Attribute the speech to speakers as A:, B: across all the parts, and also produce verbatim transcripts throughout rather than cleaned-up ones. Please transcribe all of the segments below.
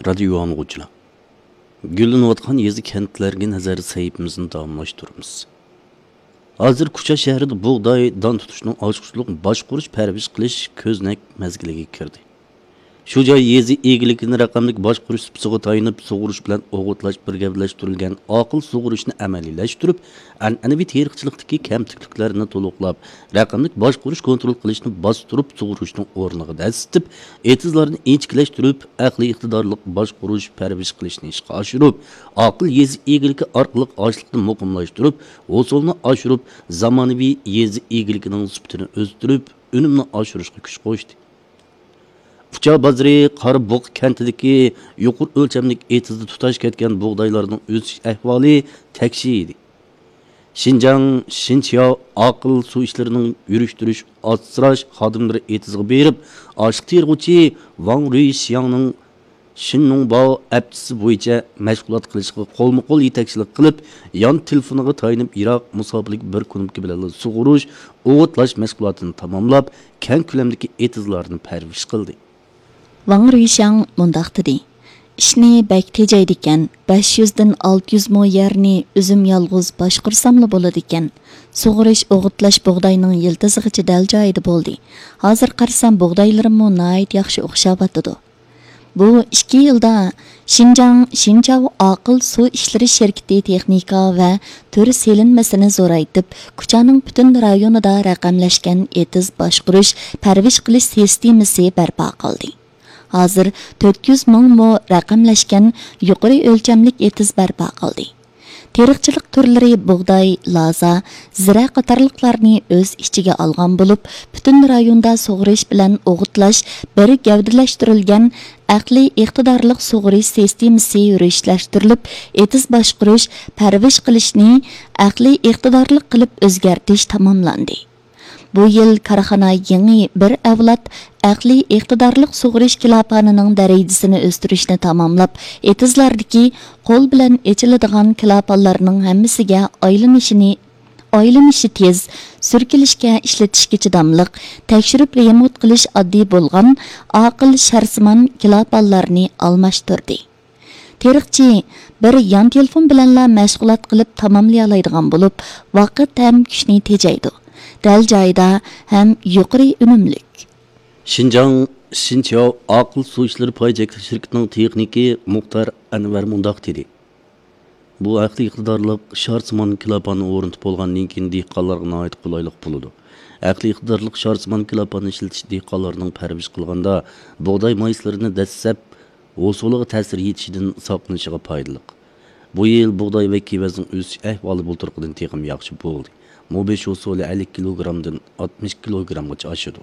A: Radio anlıqçılar. Gülünüvatqan yezi kentlerge nazar sayıpımızın davamlaştırımız. Hazır Kucha şehrida buğday, dan tutuşning ochiqchilik bosh qurish, parvish qilish ko'znak mezgiliga kirdi. Shu joy yezi egiligini raqamlik bosh qurish sipsiga tayinib, sug'urish bilan o'g'itlash birgavlashtirilgan aql sug'urishni amaliylashtirib, an'anaviy tarixchilikdagi kamtikliklarni to'liqlab, raqamlik bosh qurish kontrol qilishni bostirib, sug'urishning o'rniga dasitib, etizlarni inchiklashtirib, aqliy iqtidorli bosh qurish, parvish qilishni ishga oshirib, aql yezi egiligi orqali ochliqni muqimlashtirib, usulni oshirib, zamonaviy yezi egiligining sifatini o'stirib, unumni oshirishga kuch qo'shdi. Pucha Bazri Qarabog' kentidagi yuqur o'lchamlik etizda tutash ketgan bug'doylarning o'sish ahvoli takshi edi. Xinjiang, Xinjiao aql suv ishlarining yurishtirish, asrash xodimlari etizga berib, ochiq terg'uchi Wang Ruixiangning Shinningbao aptisi bo'yicha mashg'ulot qilishga qo'lma-qo'l yetakchilik qilib, yon telefoniga tayinib Iroq musobalik bir kunimki bilan sug'urish, o'g'itlash mashg'ulotini tamomlab, keng ko'lamdagi etizlarni parvish qildi.
B: Wang Ruixiang mundaq dedi. İşni bək tejaydikan, besh yuz dan olti yuz mo yerni o'zim yolg'iz boshqursamla bo'ladikan. Sug'urish, o'g'itlash bug'doyning yiltizig'icha dal joyida bo'ldi. Hozir qarsam bug'doylarim mo nayt yaxshi o'xshabatdi. Bu ikki yilda Xinjiang, Xinjiao aql suv ishlari şirkati texnika va tür selinmasini zo'raytib, Kuchaning butun rayonida raqamlashgan etiz boshqurish, parvish qilish sistemasi barpo qildi. Hozir to'rt yuz ming mo raqamlashgan yuqori o'lchamlik etiz barpo qildi. Teriqchilik turlari bug'doy, loza, zira qatorliqlarni o'z ichiga olgan bo'lib, butun rayonda sug'urish bilan o'g'itlash bir gavdalashtirilgan aqliy iqtidorli sug'urish sistemasi yurishlashtirilib, etiz boshqurish, parvish qilishni aqliy iqtidorli qilib o'zgartirish tamomlandi. Bu yil korxona yangi bir avlod aqliy iqtidorli sug'urish kilapanining darajasini o'stirishni tamomlab, etizlardagi qo'l bilan echiladigan kilapanlarning hammasiga aylanishini aylanishi tez, surkilishga ishlatishga chidamliq, tekshirib remont qilish oddiy bo'lgan aql sharsimon kilapanlarni almashtirdi. Teriqchi bir yon telefon bilanla mashg'ulot qilib tamomlay oladigan bo'lib, vaqt ham kuchni tejaydi. Dal joyda ham yuqori unumlik.
A: Xinjiang, Xinjiao aql suv ishlari projekt shirkatining texniki Muxtar Anvar mundaq dedi. Bu aqliy iqtidorli sharsimon kilapanni o'rnatib bo'lgandan keyin dehqonlarga nihoyat qulaylik bo'ladi. Aqliy iqtidorli sharsimon kilapanni ishlatish dehqonlarning parvish qilganda bug'doy mayslarini dastlab usuliga ta'sir yetishidan saqlanishiga foydali. Bu yil bug'doy va kevazning o'sish ahvoli bo'ltirqidan texim yaxshi bo'ldi. Mobesh usuli ellik kilogrammdan oltmish kilogramgacha oshadi.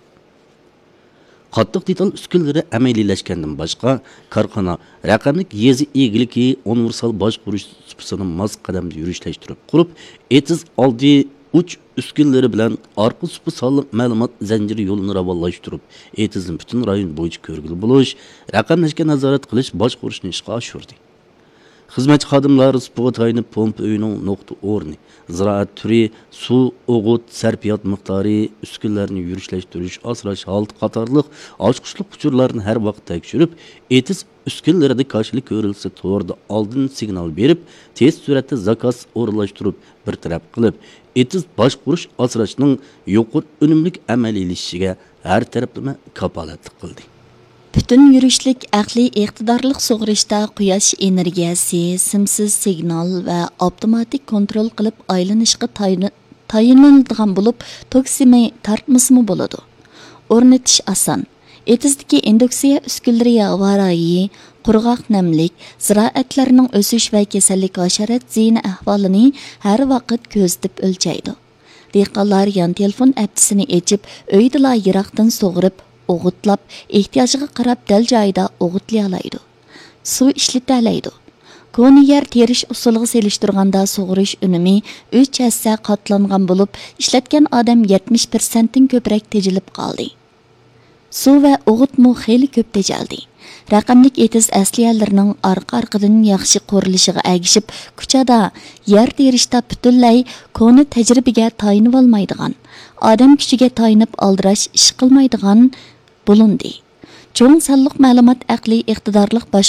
A: Qattiq detal uskunlari amaliylashgandan boshqa, korxona raqamlik yezi egiligi universal boshqurish supasini mos qadamda yurishlashtirib qurib, etiz oldi uch uskunlari bilan orqa supa sonliq ma'lumot zanjiri yo'lini ravonlashtirib, etizning butun rayon bo'yicha ko'rgili bo'lish, raqamlashga nazorat qilish boshqurishni ishga oshirdi. Xizmatchi xodimlar supaga tayinib pompa uyining nuqta o'rni, ziroat turi, suv, o'g'it, sarfiyot miqdori, uskunlarni yurishlash, asrash, holat qatorliq ochqichlik uchurlarni har vaqt tekshirib, etiz uskunlarida qarshilik ko'rilsa to'g'rida oldin signal berib, tez suratda zakaz o'rinlashtirib, bir taraf qilib, etiz boshqurish asrashning yuqori unumlik amaliylashishiga har taraflama kapolatlik qildi.
B: Bütün yurishlik aqliy iqtidorli sug'urishda quyosh energiyasi, simsiz signal va avtomatik kontrol qilib aylanishga tayinlanadigan bo'lib, toksimi tartmasimi bo'ladi. O'rnatish oson. Etizdagi induksiya uskunlari avariyi, qurg'oq namlik, ziroatlarning o'sish va kasallik hasharat ziyni ahvolini har vaqt ko'zitib o'lchaydi. Dehqonlar yon telefon aptisini echib, uydala yiroqdan sug'urib o'g'itlab, ehtiyojiga qarab dal joyida o'g'itlay oladi. Suv ishlata oladi. Koni yer terish usuliga selishtirganda sug'urish unumi uch hassa qatlangan bo'lib, ishlatgan odam yetmish foiz dan ko'proq tejilib qoldi. Suv va o'g'itmo xeyli ko'p tejaldi. Raqamlik etiz asliyalarining orqa-orqadan yaxshi qo'rilishiga agishib, Kuchada yer terishda butunlay koni tajribaga tayinib olmaydigan, odam kuchiga tayinib aldirash ish qilmaydigan bulundi. Cho'ng sonliq ma'lumot aqliy iqtidorli